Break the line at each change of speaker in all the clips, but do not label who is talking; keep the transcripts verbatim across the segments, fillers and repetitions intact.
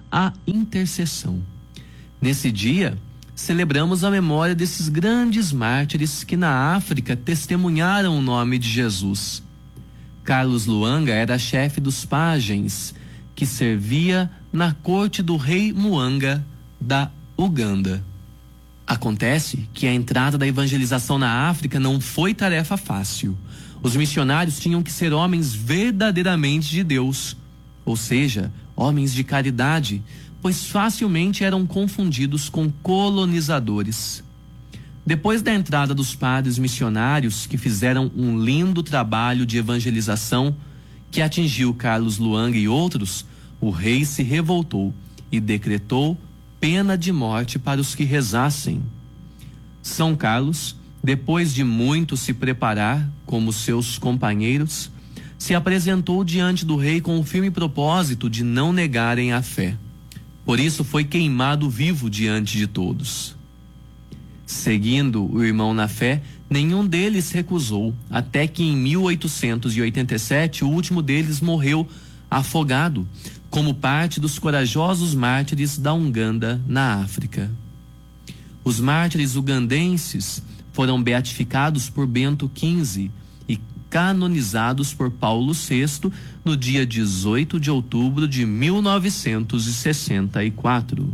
a intercessão. Nesse dia, celebramos a memória desses grandes mártires que na África testemunharam o nome de Jesus. Carlos Luanga era chefe dos pajens, que servia na corte do rei Muanga da Uganda. Acontece que a entrada da evangelização na África não foi tarefa fácil. Os missionários tinham que ser homens verdadeiramente de Deus, ou seja, homens de caridade, pois facilmente eram confundidos com colonizadores. Depois da entrada dos padres missionários, que fizeram um lindo trabalho de evangelização, que atingiu Carlos Luanga e outros, o rei se revoltou e decretou pena de morte para os que rezassem. São Carlos, depois de muito se preparar, como seus companheiros, se apresentou diante do rei com o firme propósito de não negarem a fé. Por isso foi queimado vivo diante de todos. Seguindo o irmão na fé, nenhum deles recusou, até que em mil oitocentos e oitenta e sete o último deles morreu afogado, como parte dos corajosos mártires da Uganda na África. Os mártires ugandenses foram beatificados por Bento quinze e canonizados por Paulo sexto no dia dezoito de outubro de mil novecentos e sessenta e quatro.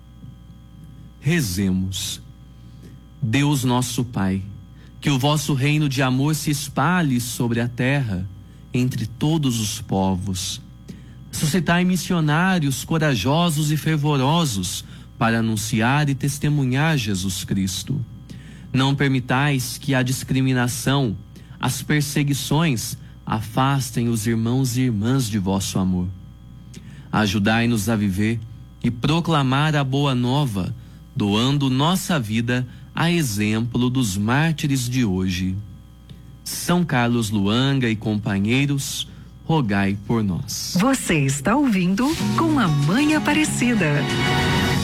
Rezemos. Deus nosso Pai, que o vosso reino de amor se espalhe sobre a terra, entre todos os povos. Suscitai missionários corajosos e fervorosos para anunciar e testemunhar Jesus Cristo. Não permitais que a discriminação, as perseguições afastem os irmãos e irmãs de vosso amor. Ajudai-nos a viver e proclamar a boa nova, doando nossa vida a exemplo dos mártires de hoje. São Carlos Luanga e companheiros, rogai por nós.
Você está ouvindo Com a Mãe Aparecida.